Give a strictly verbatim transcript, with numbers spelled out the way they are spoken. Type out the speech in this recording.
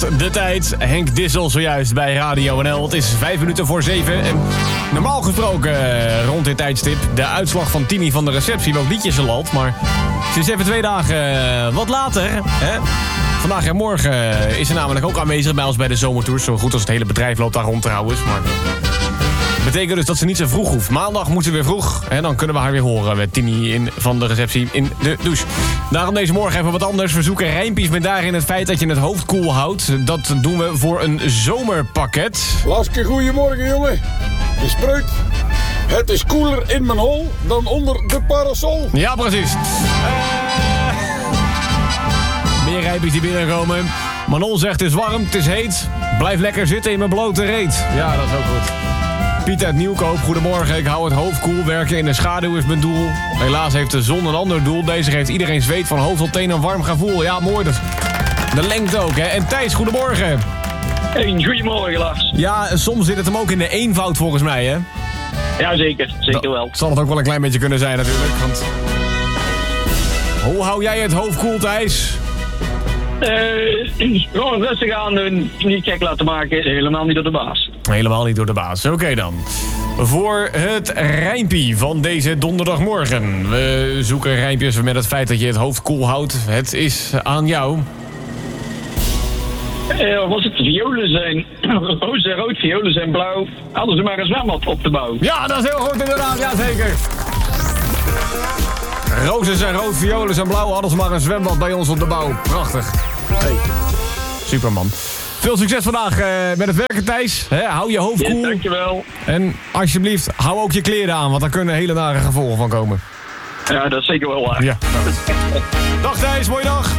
wordt de tijd. Henk Dissel zojuist bij Radio N L. Het is vijf minuten voor zeven. En normaal gesproken uh, rond dit tijdstip de uitslag van Tini van de receptie. Welk liedje ze lalt. Maar ze is even twee dagen uh, wat later. Hè? Vandaag en morgen is ze namelijk ook aanwezig bij ons bij de zomertours. Zo goed als het hele bedrijf loopt daar rond trouwens. Maar betekent dus dat ze niet zo vroeg hoeft. Maandag moet ze weer vroeg. En dan kunnen we haar weer horen met Tini in, van de receptie in de douche. Daarom deze morgen even wat anders. We zoeken rijmpjes met daarin het feit dat je het hoofd koel houdt. Dat doen we voor een zomerpakket. Laske, goeiemorgen jongen. De spreuk. Het is koeler in mijn hol dan onder de parasol. Ja, precies. Uh... Meer rijmpjes die binnenkomen. Manon zegt het is warm, het is heet. Blijf lekker zitten in mijn blote reet. Ja, dat is ook goed. Piet uit Nieuwkoop, goedemorgen. Ik hou het hoofd koel. Werken in de schaduw is mijn doel. Helaas heeft de zon een ander doel. Deze geeft iedereen zweet van hoofd tot teen een warm gevoel. Ja, mooi. Dat... De lengte ook, hè. En Thijs, goedemorgen. Hey, goedemorgen, Lars. Ja, soms zit het hem ook in de eenvoud volgens mij, hè? Ja, zeker. Zeker wel. Dat zal het ook wel een klein beetje kunnen zijn natuurlijk. Want... Hoe hou jij het hoofd koel, Thijs? Uh, gewoon rustig aan doen. Niet gek laten maken. Helemaal niet door de baas. Helemaal niet door de baas. Oké okay dan. Voor het rijmpie van deze donderdagmorgen. We zoeken rijmpjes met het feit dat je het hoofd koel houdt. Het is aan jou. Uh, was het violen zijn rood en rood, violen zijn blauw. Hadden ze maar een zwembad op de bouw. Ja, dat is heel goed inderdaad. Ja, zeker. Rozen zijn rood, violen zijn blauw. Hadden ze maar een zwembad bij ons op de bouw. Prachtig. Hey. Superman. Veel succes vandaag uh, met het werken, Thijs. He, hou je hoofd koel. Ja, dankjewel. En alsjeblieft, hou ook je kleren aan, want daar kunnen hele nare gevolgen van komen. Ja, dat is zeker wel waar. Ja. Dag Thijs, mooie dag.